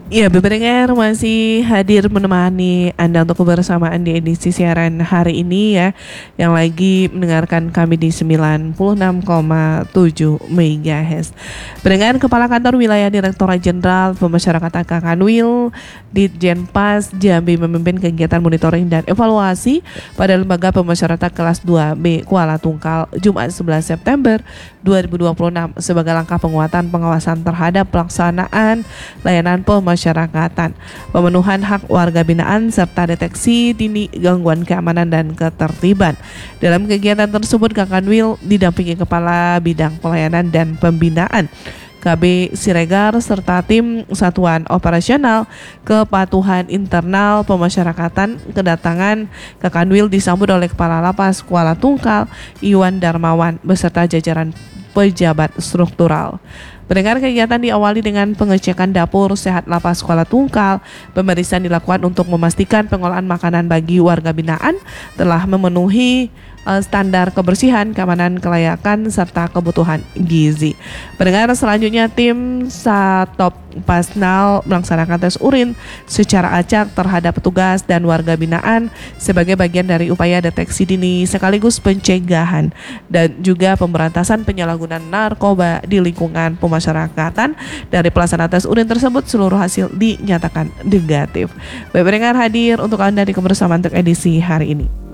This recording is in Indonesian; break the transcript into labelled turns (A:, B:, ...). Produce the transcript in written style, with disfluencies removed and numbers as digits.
A: Ya, BPDKR masih hadir menemani Anda untuk kebersamaan di edisi siaran hari ini ya, yang lagi mendengarkan kami di 96,7 MHz. Dengan Kepala Kantor Wilayah Direktorat Jenderal Pemasyarakatan Kakanwil, Ditjenpas Jambi memimpin kegiatan monitoring dan evaluasi pada Lembaga Pemasyarakatan kelas 2B Kuala Tungkal Jumat 11 September 2026 sebagai langkah penguatan pengawasan terhadap pelaksanaan layanan pemasyarakatan, pemenuhan hak warga binaan serta deteksi dini gangguan keamanan dan ketertiban. Dalam kegiatan tersebut, Kakanwil didampingi Kepala Bidang Pelayanan dan Pembinaan KB Siregar serta tim Satuan Operasional Kepatuhan Internal Pemasyarakatan. Kedatangan Kakanwil disambut oleh Kepala Lapas Kuala Tungkal Iwan Darmawan beserta jajaran pejabat struktural. Pendengar, kegiatan diawali dengan pengecekan dapur sehat Lapas Kuala Tungkal. Pemeriksaan dilakukan untuk memastikan pengolahan makanan bagi warga binaan telah memenuhi standar kebersihan, keamanan, kelayakan, serta kebutuhan gizi. Pendengar, selanjutnya tim Satop Pasnal melaksanakan tes urin secara acak terhadap petugas dan warga binaan sebagai bagian dari upaya deteksi dini sekaligus pencegahan dan juga pemberantasan penyalahgunaan narkoba di lingkungan pemasyarakatan. Dari pelaksanaan tes urin tersebut, seluruh hasil dinyatakan negatif. Bapak pendengar, hadir untuk Anda di kebersamaan untuk edisi hari ini.